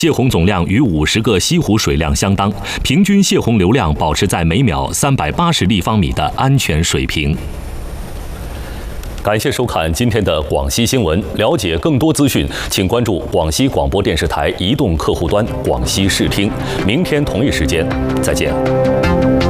泄洪总量与50个西湖水量相当，平均泄洪流量保持在每秒380立方米的安全水平。感谢收看今天的广西新闻。了解更多资讯，请关注广西广播电视台移动客户端广西视听。明天同一时间再见。